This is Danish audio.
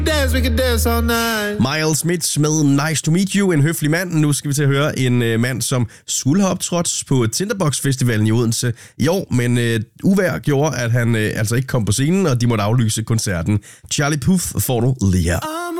Dance, we can dance all night. Miles Smith med Nice to Meet You, en høflig mand. Nu skal vi til at høre en mand, som skulle have optrådt på Tinderbox Festivalen i Odense i år, men uvejr gjorde, at han altså ikke kom på scenen, og de måtte aflyse koncerten. Charlie Puth får du lige her.